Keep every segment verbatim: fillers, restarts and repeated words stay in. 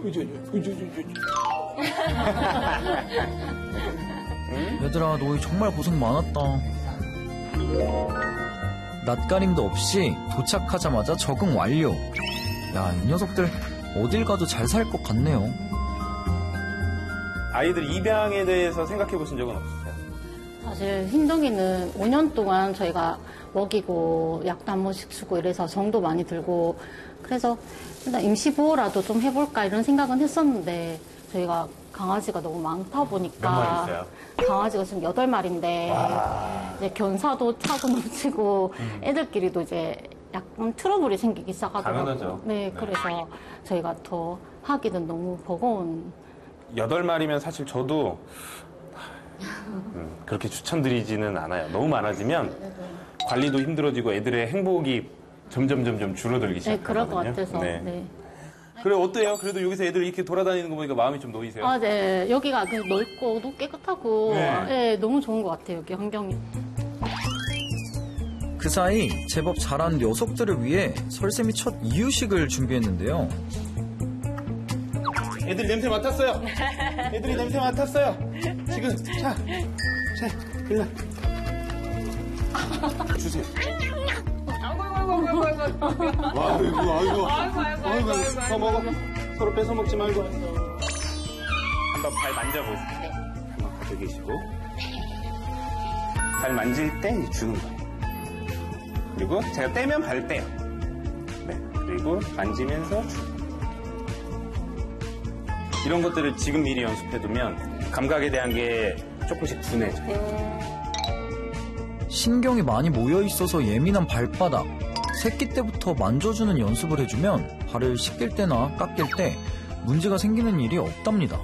얘들아, 너희 정말 고생 많았다. 낯가림도 없이 도착하자마자 적응 완료. 야, 이 녀석들 어딜 가도 잘 살 것 같네요. 아이들 입양에 대해서 생각해 보신 적은 없으세요? 사실 흰둥이는 오 년 동안 저희가 먹이고 약도 한 번씩 주고 이래서 정도 많이 들고, 그래서 일단 임시보호라도 좀 해볼까 이런 생각은 했었는데, 저희가 강아지가 너무 많다 보니까. 몇 마리 있어요? 강아지가 지금 여덟 마리인데 이제 견사도 차고 넘치고 음. 애들끼리도 이제 약간 트러블이 생기기 시작하더라고요. 당연하죠. 네, 네, 그래서 저희가 더 하기는 너무 버거운. 여덟 마리면 사실 저도 음, 그렇게 추천드리지는 않아요. 너무 많아지면 관리도 힘들어지고 애들의 행복이 점점 점점 줄어들기 시작하거든요. 네, 그럴 것 같아서. 네. 네. 그래, 어때요? 그래도 여기서 애들 이렇게 돌아다니는 거 보니까 마음이 좀 놓이세요? 아, 네. 여기가 넓고 또 깨끗하고 네. 네, 너무 좋은 것 같아요. 여기 환경이. 그 사이 제법 자란 녀석들을 위해 설쌤이 첫 이유식을 준비했는데요. 애들 냄새 맡았어요. 애들이 냄새 맡았어요. 지금 자, 자, 일로 주세요. 아이고 아이고 아이고 아이고 아이고 아이고, 아이고, 아이고 아이고 아이고 더 먹어. 서로 뺏어 먹지 말고. 한번 발 만져보세요. 한번 가져 계시고. 발 만질 때 주는 거예요. 그리고 제가 떼면 발 떼요. 네, 그리고 만지면서 주는 거예요. 이런 것들을 지금 미리 연습해두면 감각에 대한 게 조금씩 둔해져요. 신경이 많이 모여있어서 예민한 발바닥. 새끼 때부터 만져주는 연습을 해주면 발을 씻길 때나 깎일 때 문제가 생기는 일이 없답니다.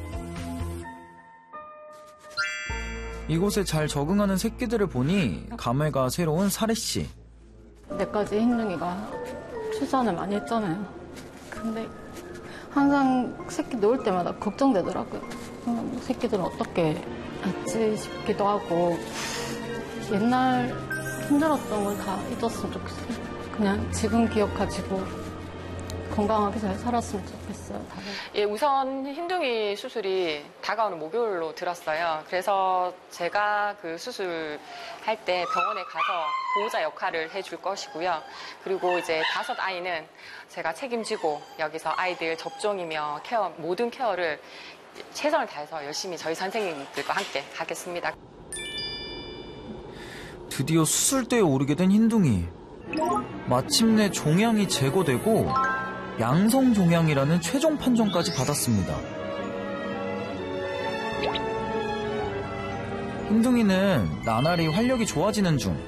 이곳에 잘 적응하는 새끼들을 보니 감회가 새로운 사례씨. 내까지 흰둥이가 출산을 많이 했잖아요. 근데 항상 새끼 놓을 때마다 걱정되더라고요. 음, 새끼들은 어떻게 했지 싶기도 하고, 옛날 힘들었던 걸 다 잊었으면 좋겠어요. 그냥 지금 기억가지고 건강하게 잘 살았으면 좋겠어요. 다들. 예, 우선 흰둥이 수술이 다가오는 목요일로 들었어요. 그래서 제가 그 수술할 때 병원에 가서 보호자 역할을 해줄 것이고요. 그리고 이제 다섯 아이는 제가 책임지고 여기서 아이들 접종이며 케어, 모든 케어를 최선을 다해서 열심히 저희 선생님들과 함께 하겠습니다. 드디어 수술대에 오르게 된 흰둥이. 마침내 종양이 제거되고 양성 종양이라는 최종 판정까지 받았습니다. 흰둥이는 나날이 활력이 좋아지는 중.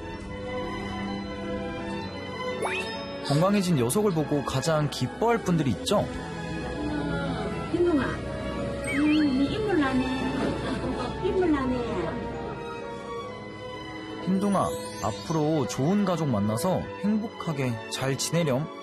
건강해진 녀석을 보고 가장 기뻐할 분들이 있죠. 흰둥아, 음, 니 인물 나네. 인물 나네. 흰둥아, 앞으로 좋은 가족 만나서 행복하게 잘 지내렴.